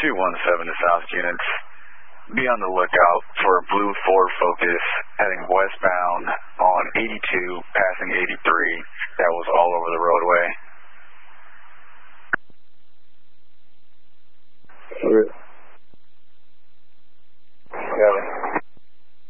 217 to South units. Be on the lookout for a blue Ford Focus heading westbound on 82, passing 83.